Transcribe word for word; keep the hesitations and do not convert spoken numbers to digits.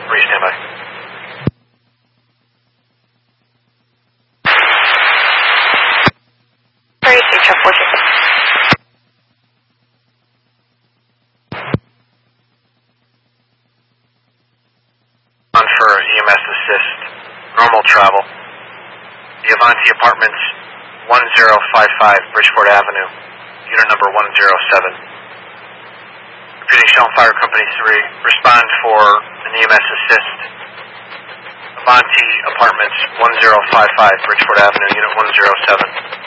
Three, stand by. Three, six, four, six. On for E M S assist. Normal travel. The Avanti Apartments, one zero five five Bridgeport Avenue, unit number one zero seven. Repeating, Shelton Fire Company three, respond for an E M S assist. Avanti Apartments, one zero five five Bridgeport Avenue, unit one zero seven.